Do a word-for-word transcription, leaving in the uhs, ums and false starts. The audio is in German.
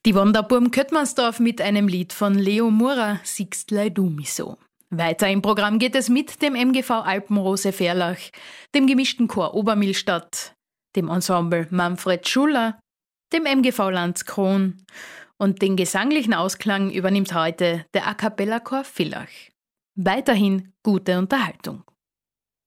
Die Wanderburm Köttmannsdorf mit einem Lied von Leo Mura, Sixtlei du mi so. Weiter im Programm geht es mit dem M G V Alpenrose Verlach, dem gemischten Chor Obermillstadt, dem Ensemble Manfred Schuller, dem M G V Landskron und den gesanglichen Ausklang übernimmt heute der A Cappella Chor Villach. Weiterhin gute Unterhaltung.